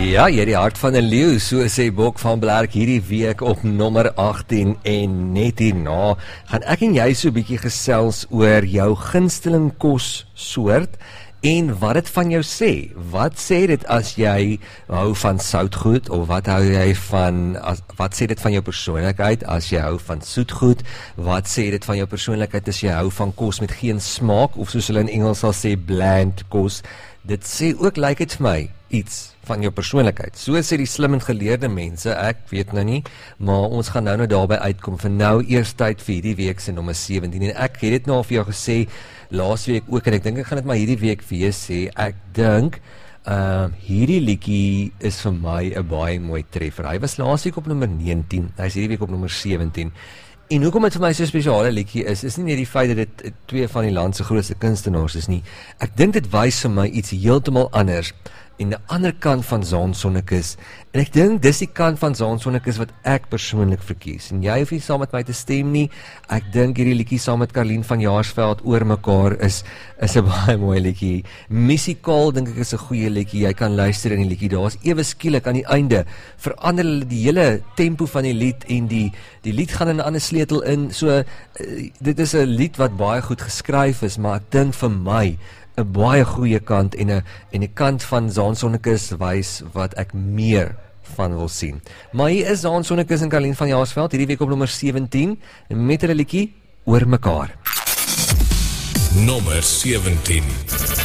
Ja, jy die hart van 'n leeu, so sê Bok van Blerk hierdie week op nommer 18 en net hierna gaan ek en jy so 'n bietjie gesels oor jou gunsteling kossoort en wat dit van jou sê. Wat sê dit as jy hou van soutgoed of wat sê dit van jou persoonlikheid as jy hou van soetgoed? Wat sê dit van jou persoonlikheid as jy hou van kos met geen smaak of soos hulle in Engels sal sê bland kos? Dit sê ook lyk dit vir my iets van jou persoonlikheid. So sê die slim en geleerde mense, ek weet nou nie, maar ons gaan nou daarby uitkom. Vir nou eers tyd vir hierdie week se nommer 17 en ek het dit nou al vir jou gesê laas week ook en ek dink ek gaan dit maar hierdie week weer sê. Ek dink hierdie liedjie is vir my 'n baie mooi treffer. Hy was laas week op nommer 19, hy is hierdie week op nommer 17. En hoekom dit vir my so 'n spesiale liedjie is nie net die feit dat dit twee van die land se grootste kunstenaars is nie. Ek dink dit wys vir my iets heeltemal anders en 'n ander kant van Zaan Sonnekus. En ek dink dis die kant van Zaan Sonnekus wat ek persoonlik verkies. En jy hoef nie saam met my te stem nie. Ek dink hierdie liedjie saam met Karlien van Jaarsveld oor mekaar is 'n baie mooi liedjie. Musikaal dink ek is 'n goeie liedjie. Jy kan luister in die liedjie. Daar's ewe skielik aan die einde verander hulle die hele tempo van die lied en die lied gaan in 'n ander sleutel in. So dit is 'n lied wat baie goed geskryf is, maar ek dink vir my 'n baie goeie kant en 'n kant van Zaan Sonnekus wys wat ek meer van wil sien. Maar hier is Zaan Sonnekus en Karlien van Jaarsveld hierdie week op nommer 17 met hulle liedjie oor mekaar. Nommer 17.